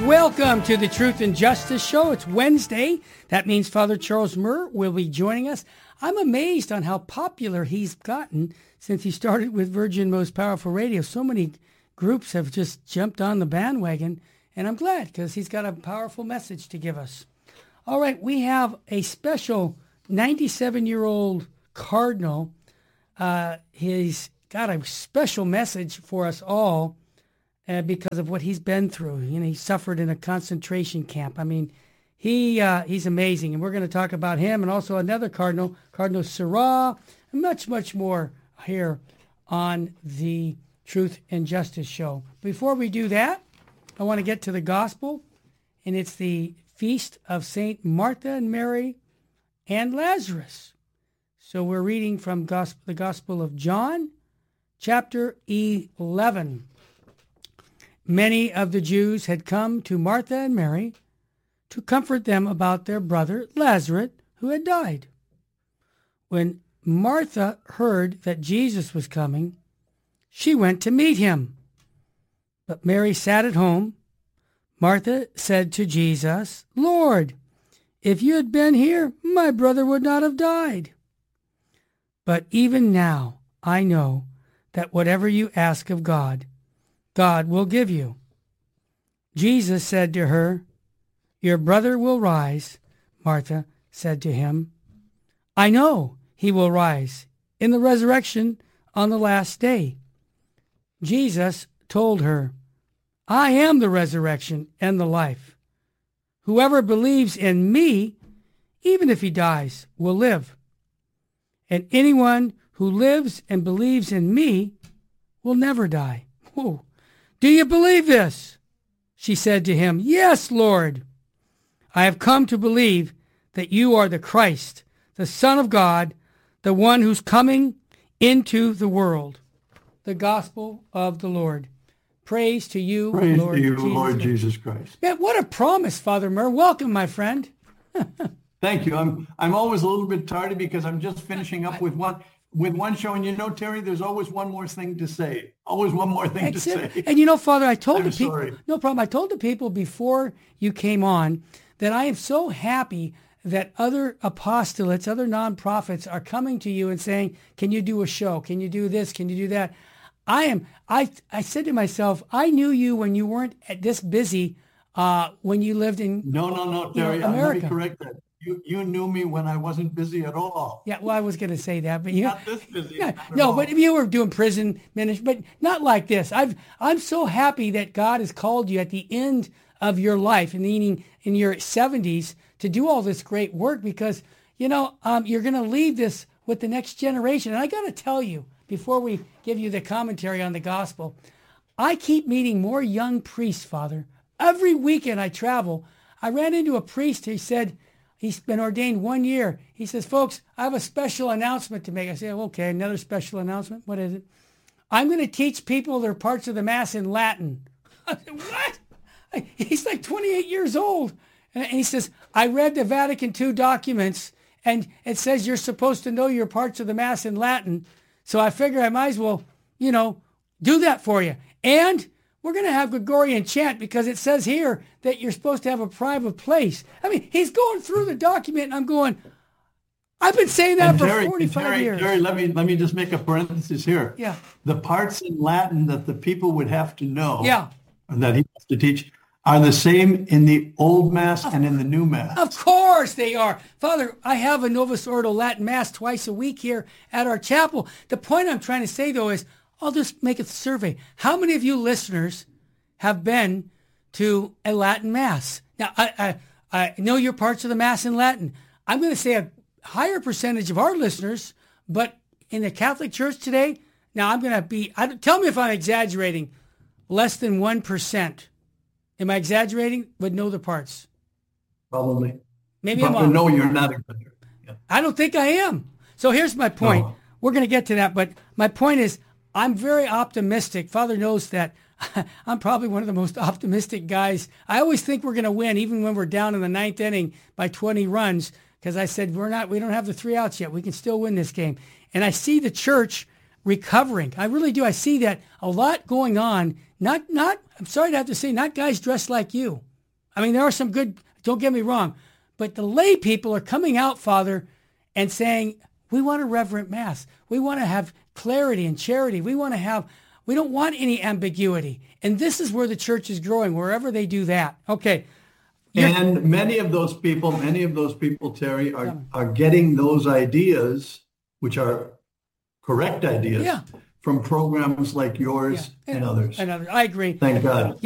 welcome to the Truth and Justice Show. It's Wednesday. That means Father Charles Murr will be joining us. I'm amazed on how popular he's gotten since he started with Virgin Most Powerful Radio. So many groups have just jumped on the bandwagon, and I'm glad because he's got a powerful message to give us. All right, we have a special 97-year-old cardinal. He's got a special message for us all because of what he's been through. You know, he suffered in a concentration camp. I mean, he's amazing, and we're going to talk about him and also another cardinal, Cardinal Sarah, and much more here on the Truth and Justice Show. Before we do that, I want to get to the gospel, and it's the feast of Saint Martha and Mary and Lazarus. So we're reading from the Gospel of John, chapter 11. Many of the Jews had come to Martha and Mary to comfort them about their brother Lazarus, who had died. When Martha heard that Jesus was coming, she went to meet him. But Mary sat at home. Martha said to Jesus, "Lord, if you had been here, my brother would not have died. But even now I know that whatever you ask of God, God will give you." Jesus said to her, "Your brother will rise." Martha said to him, "I know he will rise in the resurrection on the last day." Jesus told her, "I am the resurrection and the life. Whoever believes in me, even if he dies, will live. And anyone who lives and believes in me will never die." Whoa. "Do you believe this?" She said to him, "Yes, Lord. I have come to believe that you are the Christ, the Son of God, the one who's coming into the world." The Gospel of the Lord. Praise to you, Praise Lord to you, Jesus Lord Christ. Jesus Christ. Man, what a promise, Father Murr. Welcome, my friend. Thank you. I'm always a little bit tardy because I'm just finishing up with one show, and you know, Terry, there's always one more thing to say. Always one more thing to say. And you know, Father, I told I'm the people, sorry. no problem. I told the people before you came on that I am so happy that other apostolates, other nonprofits are coming to you and saying, "Can you do a show? Can you do this? Can you do that?" I said to myself, I knew you when you weren't this busy when you lived in No, Terry, America. let me correct that. You knew me when I wasn't busy at all. Yeah, well, I was going to say that, but Not this busy. no, but if you were doing prison ministry, but not like this. I'm so happy that God has called you at the end of your life, meaning in your 70s, to do all this great work because, you know, you're going to leave this with the next generation. And I got to tell you, before we give you the commentary on the gospel, I keep meeting more young priests, Father. Every weekend I travel, I ran into a priest. He said, he's been ordained 1 year. He says, "Folks, I have a special announcement to make." I say, "Okay, another special announcement? What is it?" "I'm going to teach people their parts of the Mass in Latin." I said, "What?" He's like 28 years old. And he says, "I read the Vatican II documents, and it says you're supposed to know your parts of the Mass in Latin. So I figure I might as well, you know, do that for you. And we're going to have Gregorian chant because it says here that you're supposed to have a private place." I mean, he's going through the document, and I'm going, I've been saying that for 45 years. Terry, let me just make a parenthesis here. Yeah. The parts in Latin that the people would have to know, Yeah. and that he has to teach, are the same in the Old Mass and in the New Mass. Of course they are. Father, I have a Novus Ordo Latin Mass twice a week here at our chapel. The point I'm trying to say, though, is I'll just make a survey. How many of you listeners have been to a Latin Mass? Now, I know your parts of the Mass in Latin. I'm going to say a higher percentage of our listeners, but in the Catholic Church today, now I'm going to be, tell me if I'm exaggerating, less than 1%. Am I exaggerating? Would know the parts. Probably. Maybe But I'm no, off. you're not exaggerating. Yeah. I don't think I am. So here's my point. No. We're going to get to that, but my point is I'm very optimistic. Father knows that I'm probably one of the most optimistic guys. I always think we're going to win, even when we're down in the ninth inning by 20 runs, because I said we don't have the 3 outs yet. We can still win this game. And I see the church recovering. I really do. I see that a lot going on. I'm sorry to have to say, not guys dressed like you. I mean, there are some good, don't get me wrong, but the lay people are coming out, Father, and saying, we want a reverent Mass. We want to have clarity and charity. We don't want any ambiguity. And this is where the church is growing, wherever they do that. Okay. And many of those people, Terry, are getting those ideas, which are correct ideas, from programs like yours and others. I agree. Thank God.